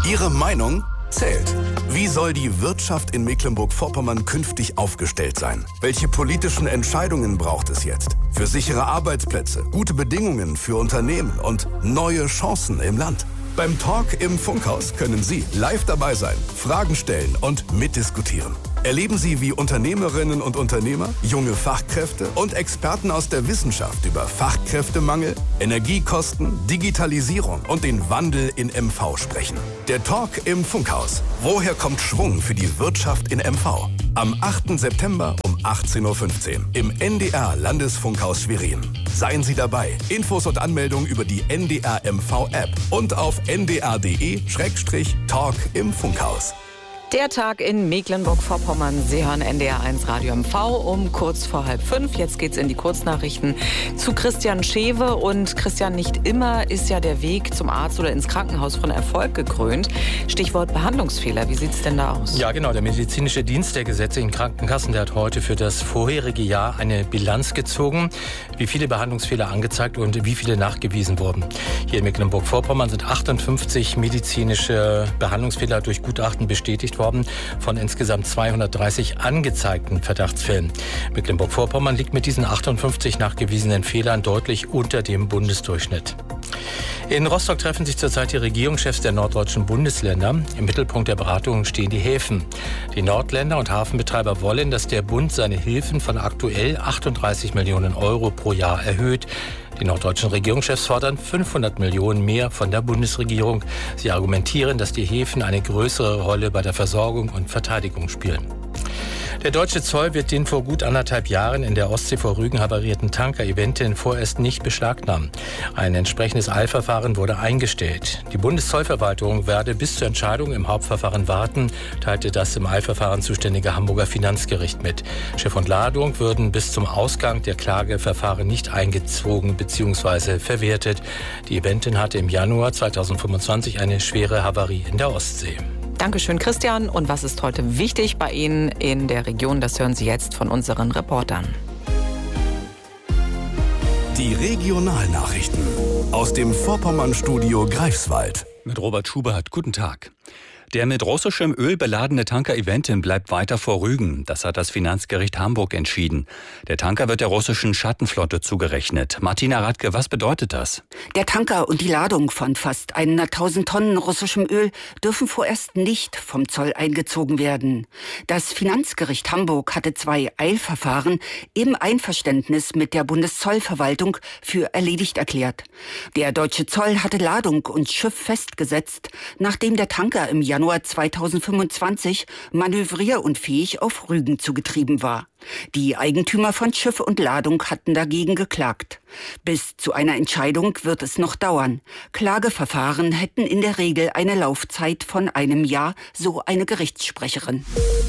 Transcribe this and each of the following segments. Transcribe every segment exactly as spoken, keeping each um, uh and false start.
Ihre Meinung zählt. Wie soll die Wirtschaft in Mecklenburg-Vorpommern künftig aufgestellt sein? Welche politischen Entscheidungen braucht es jetzt? Für sichere Arbeitsplätze, gute Bedingungen für Unternehmen und neue Chancen im Land. Beim Talk im Funkhaus können Sie live dabei sein, Fragen stellen und mitdiskutieren. Erleben Sie, wie Unternehmerinnen und Unternehmer, junge Fachkräfte und Experten aus der Wissenschaft über Fachkräftemangel, Energiekosten, Digitalisierung und den Wandel in M V sprechen. Der Talk im Funkhaus. Woher kommt Schwung für die Wirtschaft in M V? Am achten September um achtzehn Uhr fünfzehn im N D R Landesfunkhaus Schwerin. Seien Sie dabei. Infos und Anmeldung über die N D R M V App und auf n d r punkt d e Schrägstrich Talk im Funkhaus. Der Tag in Mecklenburg-Vorpommern. Sie hören N D R eins Radio M V um kurz vor halb fünf. Jetzt geht's in die Kurznachrichten zu Christian Schewe. Und Christian, nicht immer ist ja der Weg zum Arzt oder ins Krankenhaus von Erfolg gekrönt. Stichwort Behandlungsfehler. Wie sieht's denn da aus? Ja, genau. Der medizinische Dienst der gesetzlichen Krankenkassen, der hat heute für das vorherige Jahr eine Bilanz gezogen, wie viele Behandlungsfehler angezeigt und wie viele nachgewiesen wurden. Hier in Mecklenburg-Vorpommern sind achtundfünfzig medizinische Behandlungsfehler durch Gutachten bestätigt worden. Von insgesamt zweihundertdreißig angezeigten Verdachtsfällen. Mecklenburg-Vorpommern liegt mit diesen achtundfünfzig nachgewiesenen Fehlern deutlich unter dem Bundesdurchschnitt. In Rostock treffen sich zurzeit die Regierungschefs der norddeutschen Bundesländer. Im Mittelpunkt der Beratungen stehen die Häfen. Die Nordländer und Hafenbetreiber wollen, dass der Bund seine Hilfen von aktuell achtunddreißig Millionen Euro pro Jahr erhöht. Die norddeutschen Regierungschefs fordern fünfhundert Millionen mehr von der Bundesregierung. Sie argumentieren, dass die Häfen eine größere Rolle bei der Versorgung und Verteidigung spielen. Der deutsche Zoll wird den vor gut anderthalb Jahren in der Ostsee vor Rügen havarierten Tanker Eventin vorerst nicht beschlagnahmen. Ein entsprechendes Eilverfahren wurde eingestellt. Die Bundeszollverwaltung werde bis zur Entscheidung im Hauptverfahren warten, teilte das im Eilverfahren zuständige Hamburger Finanzgericht mit. Schiff und Ladung würden bis zum Ausgang der Klageverfahren nicht eingezogen bzw. verwertet. Die Eventin hatte im Januar zweitausendfünfundzwanzig eine schwere Havarie in der Ostsee. Dankeschön, Christian. Und was ist heute wichtig bei Ihnen in der Region? Das hören Sie jetzt von unseren Reportern. Die Regionalnachrichten aus dem Vorpommern-Studio Greifswald. Mit Robert Schubert, guten Tag. Der mit russischem Öl beladene Tanker Eventin bleibt weiter vor Rügen. Das hat das Finanzgericht Hamburg entschieden. Der Tanker wird der russischen Schattenflotte zugerechnet. Martina Radke, was bedeutet das? Der Tanker und die Ladung von fast hunderttausend Tonnen russischem Öl dürfen vorerst nicht vom Zoll eingezogen werden. Das Finanzgericht Hamburg hatte zwei Eilverfahren im Einverständnis mit der Bundeszollverwaltung für erledigt erklärt. Der deutsche Zoll hatte Ladung und Schiff festgesetzt, nachdem der Tanker im Januar zweitausendfünfundzwanzig manövrierunfähig auf Rügen zugetrieben war. Die Eigentümer von Schiff und Ladung hatten dagegen geklagt. Bis zu einer Entscheidung wird es noch dauern. Klageverfahren hätten in der Regel eine Laufzeit von einem Jahr, so eine Gerichtssprecherin.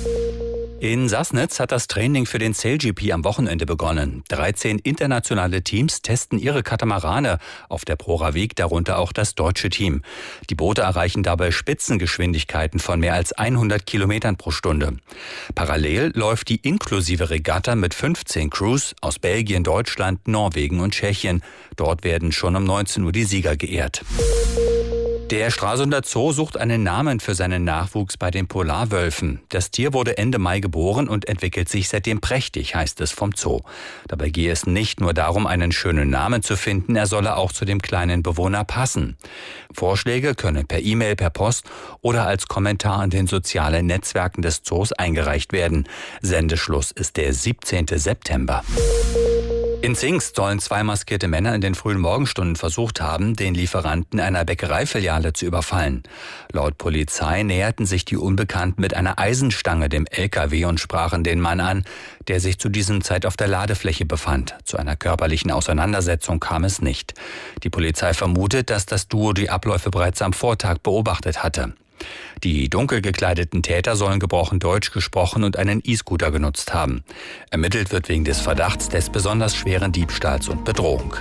In Sassnitz hat das Training für den Sail G P am Wochenende begonnen. dreizehn internationale Teams testen ihre Katamarane auf der Proravik, darunter auch das deutsche Team. Die Boote erreichen dabei Spitzengeschwindigkeiten von mehr als hundert Kilometern pro Stunde. Parallel läuft die inklusive Regatta mit fünfzehn Crews aus Belgien, Deutschland, Norwegen und Tschechien. Dort werden schon um neunzehn Uhr die Sieger geehrt. Der Stralsunder Zoo sucht einen Namen für seinen Nachwuchs bei den Polarwölfen. Das Tier wurde Ende Mai geboren und entwickelt sich seitdem prächtig, heißt es vom Zoo. Dabei gehe es nicht nur darum, einen schönen Namen zu finden, er solle auch zu dem kleinen Bewohner passen. Vorschläge können per E-Mail, per Post oder als Kommentar an den sozialen Netzwerken des Zoos eingereicht werden. Sendeschluss ist der siebzehnten September. In Zingst sollen zwei maskierte Männer in den frühen Morgenstunden versucht haben, den Lieferanten einer Bäckereifiliale zu überfallen. Laut Polizei näherten sich die Unbekannten mit einer Eisenstange dem L K W und sprachen den Mann an, der sich zu diesem Zeit auf der Ladefläche befand. Zu einer körperlichen Auseinandersetzung kam es nicht. Die Polizei vermutet, dass das Duo die Abläufe bereits am Vortag beobachtet hatte. Die dunkel gekleideten Täter sollen gebrochen Deutsch gesprochen und einen E-Scooter genutzt haben. Ermittelt wird wegen des Verdachts des besonders schweren Diebstahls und Bedrohung.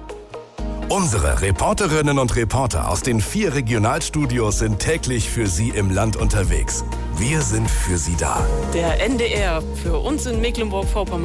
Unsere Reporterinnen und Reporter aus den vier Regionalstudios sind täglich für Sie im Land unterwegs. Wir sind für Sie da. Der N D R für uns in Mecklenburg-Vorpommern.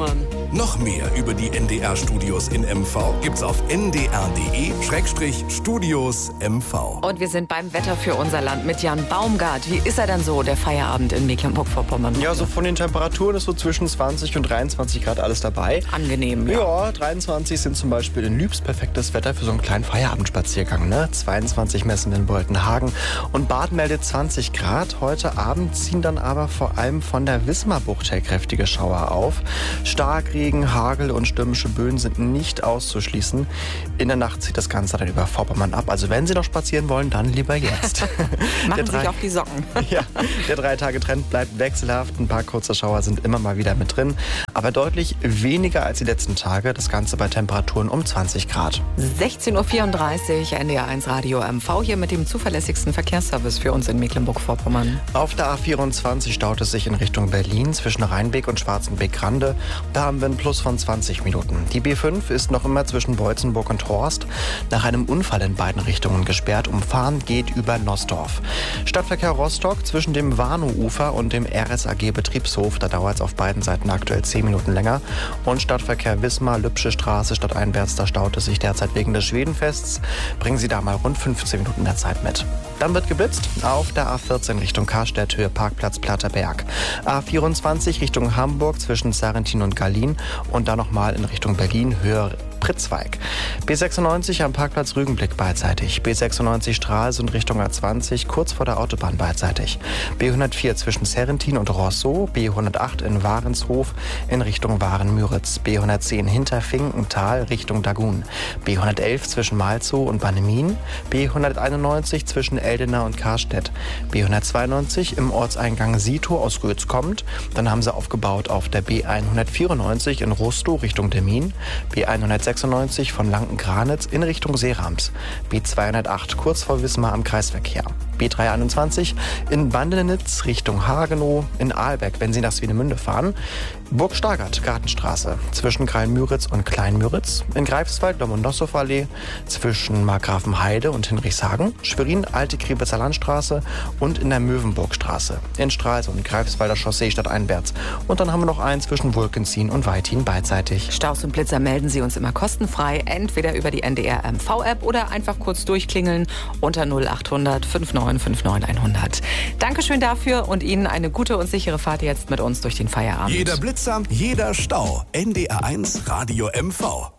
Noch mehr über die N D R-Studios in M V gibt's auf n d r punkt d e Schrägstrich Studios M V. Und wir sind beim Wetter für unser Land mit Jan Baumgart. Wie ist er denn so, der Feierabend in Mecklenburg-Vorpommern? Ja, so von den Temperaturen ist so zwischen zwanzig und dreiundzwanzig Grad alles dabei. Angenehm, ja. Ja, dreiundzwanzig sind zum Beispiel in Lübs perfektes Wetter für so einen kleinen Feierabendspaziergang. Ne? zweiundzwanzig messen in Boltenhagen und Bad meldet zwanzig Grad. Heute Abend ziehen dann aber vor allem von der Wismarbucht her kräftige Schauer auf. Starkregen, Hagel und stürmische Böen sind nicht auszuschließen. In der Nacht zieht das Ganze dann über Vorpommern ab. Also wenn Sie noch spazieren wollen, dann lieber jetzt. Machen drei, sich auf die Socken. Ja, der Drei-Tage-Trend bleibt wechselhaft. Ein paar kurze Schauer sind immer mal wieder mit drin. Aber deutlich weniger als die letzten Tage. Das Ganze bei Temperaturen um zwanzig Grad. sechzehn Uhr vierunddreißig, N D R eins Radio M V hier mit dem zuverlässigsten Verkehrsservice für uns in Mecklenburg-Vorpommern. Auf der A vierundzwanzig staut es sich in Richtung Berlin zwischen Rheinbeck und Schwarzenbeck-Grande. Da haben wir einen Plus von zwanzig Minuten. Die B fünf ist noch immer zwischen Beutzenburg und Horst nach einem Unfall in beiden Richtungen gesperrt. Umfahren geht über Nossdorf. Stadtverkehr Rostock zwischen dem Warnow-Ufer und dem R S A G-Betriebshof. Da dauert es auf beiden Seiten aktuell zehn Minuten länger. Und Stadtverkehr Wismar, Lübsche Straße stadteinwärts, da staut es sich derzeit wegen des Schwedenfests. Bringen Sie da mal rund fünfzehn Minuten mehr Zeit mit. Dann wird geblitzt auf der A vierzehn Richtung Karstädt, Höhe Parkplatz Platterberg. A vierundzwanzig Richtung Hamburg zwischen Sarrentin und Gallien und dann nochmal in Richtung Berlin, Höhe Pritzweig. B sechsundneunzig am Parkplatz Rügenblick beidseitig. B sechsundneunzig Stralsund Richtung A zwanzig kurz vor der Autobahn beidseitig. B hundertvier zwischen Serrentin und Rosso. B hundertacht in Warenshof in Richtung Waren-Müritz. B hundertzehn hinter Finkenthal Richtung Dagun. B hundertelf zwischen Malzow und Bannemin. B hunderteinundneunzig zwischen Eldena und Karstedt. B hundertzweiundneunzig im Ortseingang Sito aus Götz kommt. Dann haben sie aufgebaut auf der B hundertvierundneunzig in Rustow Richtung Demmin. B hundertsechsundneunzig von Lanken-Granitz in Richtung Seerams. B zweihundertacht kurz vor Wismar am Kreisverkehr. B dreihunderteinundzwanzig in Bandenitz Richtung Hagenow, in Ahlbeck, wenn Sie nach Swinemünde fahren. Burg Stargard, Gartenstraße, zwischen Greilmüritz und Kleinmüritz. In Greifswald, Lomonossow-Allee, zwischen Markgrafenheide und Hinrichshagen. Schwerin, Alte Kriebitzer Landstraße und in der Möwenburgstraße. In Stralsund, Greifswalder Chaussee stadteinwärts. Und dann haben wir noch einen zwischen Wulkenzien und Weithin beidseitig. Staus und Blitzer melden Sie uns immer kostenfrei, entweder über die N D R M V-App oder einfach kurz durchklingeln unter null achthundert fünfundneunzig fünfundneunzig hundert. Dankeschön dafür und Ihnen eine gute und sichere Fahrt jetzt mit uns durch den Feierabend. Jeder Blitzer, jeder Stau. N D R eins Radio M V.